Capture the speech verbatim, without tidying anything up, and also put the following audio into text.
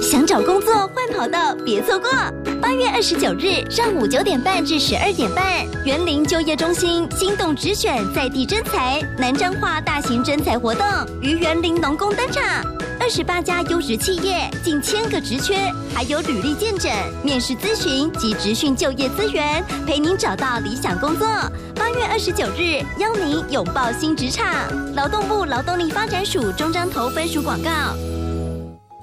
想找工作换跑道，别错过。八月二十九日上午九点半至十二点半，园林就业中心心动直选在地征才南彰化大型征才活动于园林农工登场。二十八家优质企业，近千个职缺，还有履历见诊、面试咨询及职训就业资源，陪您找到理想工作。八月二十九日，邀您拥抱新职场。劳动部劳动力发展署中彰投分署广告。